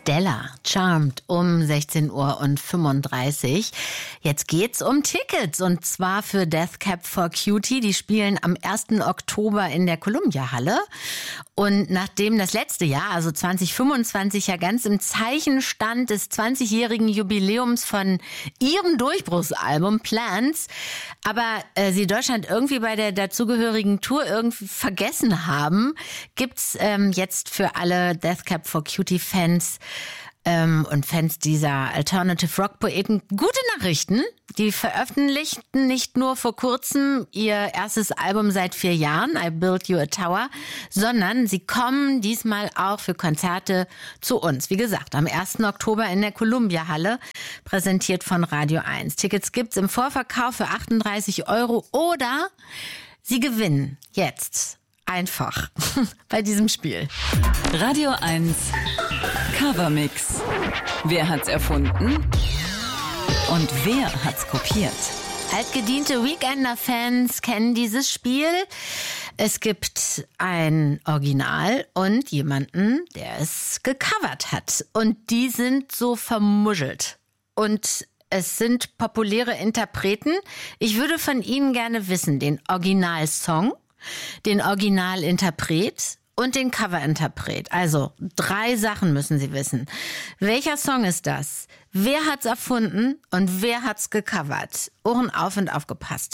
Stella, Charmed um 16:35 Uhr. Jetzt geht's um Tickets und zwar für Death Cab for Cutie. Die spielen am 1. Oktober in der Columbia-Halle. Und nachdem das letzte Jahr, also 2025, ja ganz im Zeichen stand des 20-jährigen Jubiläums von ihrem Durchbruchsalbum Plants, aber sie Deutschland irgendwie bei der dazugehörigen Tour irgendwie vergessen haben, gibt's jetzt für alle Death Cab for Cutie Fans und Fans dieser Alternative Rock Poeten gute Nachrichten. Die veröffentlichten nicht nur vor kurzem ihr erstes Album seit 4 Jahren, I Built You a Tower, sondern sie kommen diesmal auch für Konzerte zu uns. Wie gesagt, am 1. Oktober in der Columbia-Halle, präsentiert von Radio 1. Tickets gibt's im Vorverkauf für 38 € oder Sie gewinnen jetzt einfach bei diesem Spiel. Radio 1 Covermix. Wer hat's erfunden? Und wer hat's kopiert? Altgediente Weekender-Fans kennen dieses Spiel. Es gibt ein Original und jemanden, der es gecovert hat. Und die sind so vermuschelt. Und es sind populäre Interpreten. Ich würde von Ihnen gerne wissen, den Originalsong, den Originalinterpret und den Coverinterpret. Also 3 Sachen müssen Sie wissen. Welcher Song ist das? Wer hat's erfunden und wer hat's gecovert? Ohren auf und aufgepasst.